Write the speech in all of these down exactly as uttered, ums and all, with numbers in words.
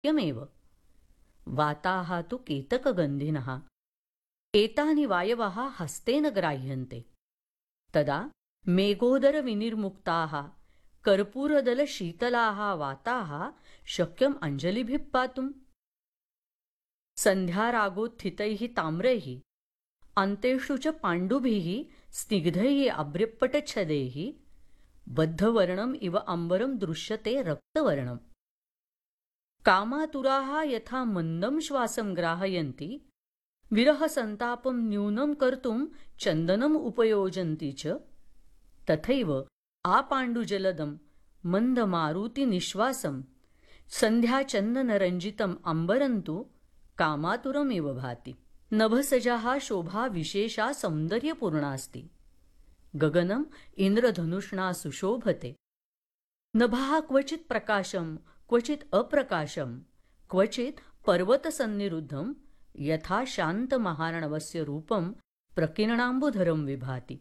शक्यमेव। वाताः तु केतकगन्धिनः, एतानि वायवः हस्तेन ग्राह्यन्ते। तदा मेघोदरविनिर्मुक्ताः कर्पूरदलशीतलाः वाताः शक्यम् अञ्जलिभिः पातुम्। सन्ध्यारागोत्थितैः ताम्रैः अन्तेषु च पाण्डुभिः स्निग्धैः अभ्र्यपटच्छदैः बद्धवर्णम् इव अम्बरं दृश्यते रक्तवर्णम्। कामातुराः यथा मन्दं श्वासं ग्राहयन्ति, विरहसन्तापं न्यूनं कर्तुं चन्दनम् उपयोजन्ति च, तथैव आपाण्डुजलदं मन्दमारुतिनिश्वासं सन्ध्याचन्दनरञ्जितम् अम्बरं तु कामातुरमिव भाति। नभसजाः शोभा विशेषा सौन्दर्यपूर्णास्ति। गगनम् इन्द्रधनुष्णा सुशोभते। नभः क्वचित् प्रकाशं क्वचित् अप्रकाशं क्वचित् पर्वतसन्निरुद्धं यथा शान्तमहार्णवस्य रूपं प्रकीर्णाम्बुधरं विभाति।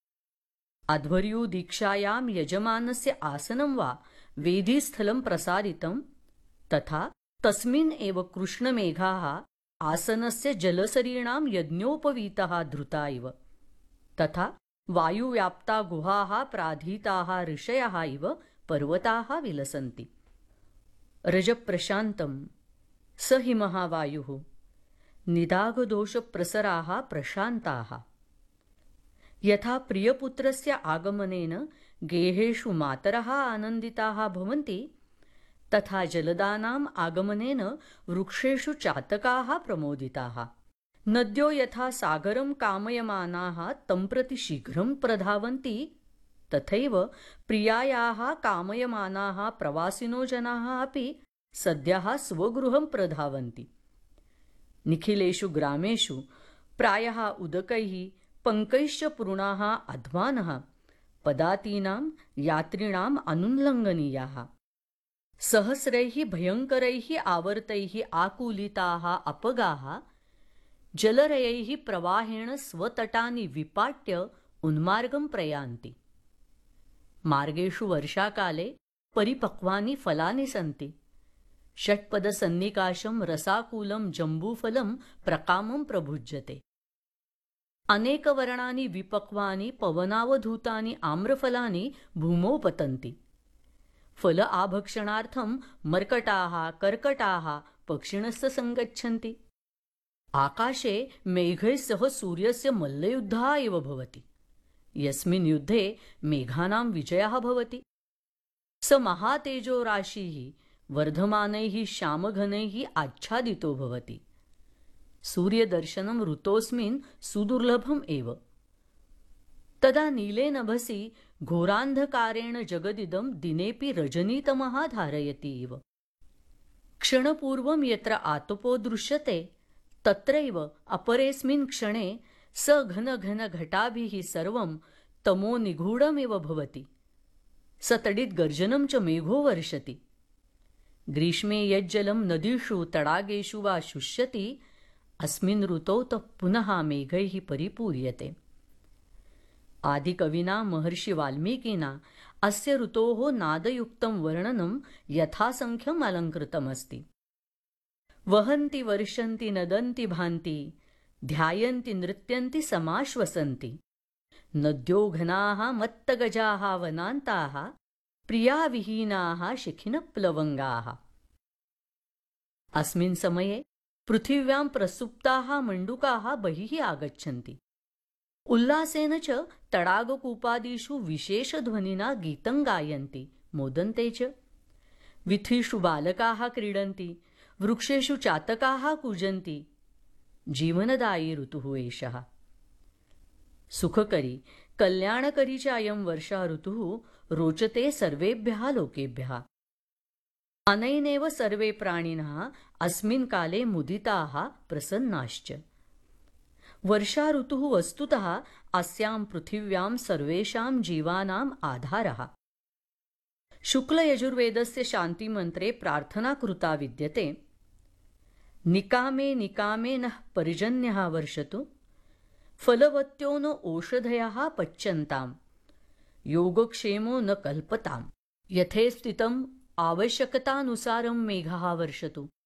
अध्वर्युदीक्षायां यजमानस्य आसनं वा वेदीस्थलं प्रसारितं, तथा तस्मिन् एव कृष्णमेघाः आसनस्य जलसरीणां यज्ञोपवीताः धृता इव, तथा वायुव्याप्ता गुहाः प्राधीताः ऋषयः इव पर्वताः विलसन्ति। रजप्रशान्तं स हिमः वायुः, निदाघदोषप्रसराः प्रशान्ताः। यथा प्रियपुत्रस्य आगमनेन गेहेषु मातरः आनन्दिताः भवन्ति, तथा जलदानाम् आगमनेन वृक्षेषु चातकाः प्रमोदिताः। नद्यो यथा सागरं कामयमानाः तं प्रति शीघ्रं प्रधावन्ति, तथैव प्रियायाः कामयमानाः प्रवासिनो जनाः अपि सद्यः स्वगृहं प्रधावन्ति। निखिलेषु ग्रामेषु प्रायः उदकैः पङ्कैश्च पूर्णाः अध्वानः पदातीनां यात्रिणाम् अनुल्लङ्घनीयाः। सहस्रैः भयङ्करैः आवर्तैः आकुलिताः अपगाः जलरयैः प्रवाहेण स्वतटानि विपाट्य उन्मार्गं प्रयान्ति। मार्गेषु वर्षाकाले परिपक्वानि फलानि सन्ति। षट्पदसन्निकाशं रसाकुलं जम्बूफलं प्रकामं प्रभुज्यते। अनेकवर्णानि विपक्वानि पवनावधूतानि आम्रफलानि भूमौ पतन्ति। फल आभक्षणार्थं मर्कटाः कर्कटाः पक्षिणस्य सङ्गच्छन्ति। आकाशे मेघैः सह सूर्यस्य मल्लयुद्धः एव भवति, यस्मिन् युद्धे मेघानां विजयः भवति। स महातेजो राशिः वर्धमानैः श्यामघनैः आच्छादितो भवति। सूर्यदर्शनं ऋतोस्मिन् सुदुर्लभम् एव। तदा नीले नभसि घोरान्धकारेण जगदिदं दिनेपि रजनीतमः धारयति इव। क्षणपूर्वं यत्र आतपो दृश्यते, तत्रैव अपरेऽस्मिन् क्षणे स घनघनघटाभिः सर्वं तमो निगूढमेव भवति। स तडिद्गर्जनं च मेघो वर्षति। ग्रीष्मे यज्जलं नदीषु तडागेषु वा शुष्यति, अस्मिन् ऋतौ तः पुनः मेघैः परिपूर्यते। आदिकविना महर्षि वाल्मीकिना अस्य ऋतोः नादयुक्तं वर्णनं यथासङ्ख्यम् अलङ्कृतमस्ति। वहन्ति वर्षन्ति नदन्ति भान्ति, ध्यायन्ति नृत्यन्ति समाश्वसन्ति। नद्यो घनाः मत्तगजाः वनान्ताः, प्रियाविहीनाः शिखिनप्लवङ्गाः। अस्मिन् समये पृथिव्यां प्रसुप्ताः मण्डूकाः बहिः आगच्छन्ति। उल्लासेन च तडागकूपादिषु विशेषध्वनिना गीतं गायन्ति, मोदन्ते च। वीथिषु बालकाः क्रीडन्ति, वृक्षेषु चातकाः कूजन्ति। जीवनदायी ऋतुः एषः। सुखकरी कल्याणकरी च अयं वर्षा ऋतुः रोचते सर्वेभ्यः लोकेभ्यः। अनेनैव सर्वे प्राणिनः अस्मिन् काले मुदिताः प्रसन्नाश्च। वर्षा ऋतुः वस्तुतः अस्यां पृथिव्यां सर्वेषां जीवानाम् आधारः। शुक्लयजुर्वेदस्य शान्तिमन्त्रे प्रार्थना कृता विद्यते। निकामे निकामे नः पर्जन्यः वर्षतु, फलवत्यो न ओषधयः पच्यन्ताम्, योगक्षेमो न कल्पताम्। यथेस्थितं आवश्यकतानुसारं मेघः वर्षतु।